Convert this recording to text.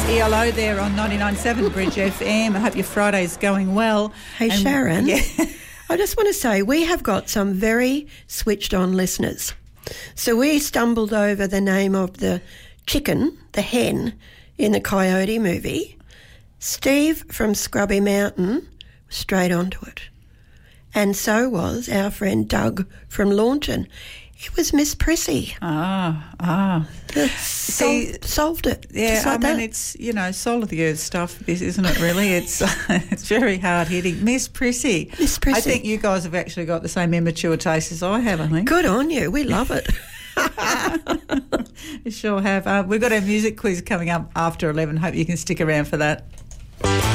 ELO there on 99.7 Bridge FM. I hope your Friday's going well. Hey, And, Sharon, yeah. I just want to say we have got some very switched-on listeners. So we stumbled over the name of the chicken, the hen, in the Coyote movie. Steve from Scrubby Mountain was straight onto it. And so was our friend Doug from Launton. It was Miss Prissy. Solved it. Yeah, just like that. it's, soul of the earth stuff, this, isn't it, really? It's it's very hard-hitting. Miss Prissy. Miss Prissy. I think you guys have actually got the same immature taste as I have, I think. Good on you. We love it. You sure have. We've got our music quiz coming up after 11. Hope you can stick around for that.